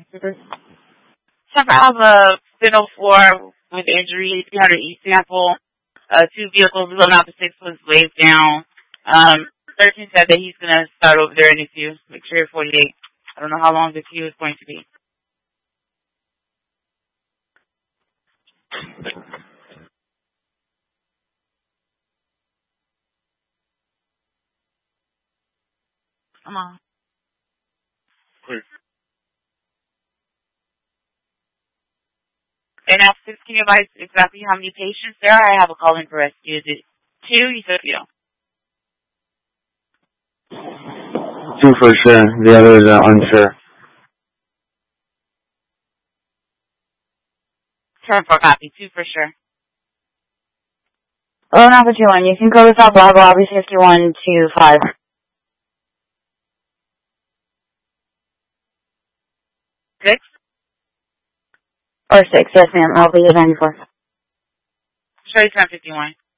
I have a spinal 4 with injury, 300 E sample, 2 vehicles, 11 out to 6 was waved down. 13 said that he's going to start over there in the queue. Make sure you're 48. I don't know how long the queue is going to be. Come on. Please. And now, 6, can you advise exactly how many patients there are? I have a call in for rescue. Is it 2? You said you don't. 2 for sure. The others are unsure. 10-4 copy. 2 for sure. Oh, Alpha 2-1. You can go to South Bravo, Lobby 5125. 6? Or 6, yes ma'am. I'll be at 94. Show you 1051.